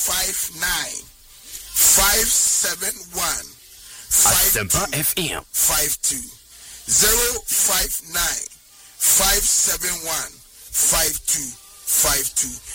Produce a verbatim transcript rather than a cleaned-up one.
five nine five seven one Asempa F M five two zero five nine five seven one five two five two.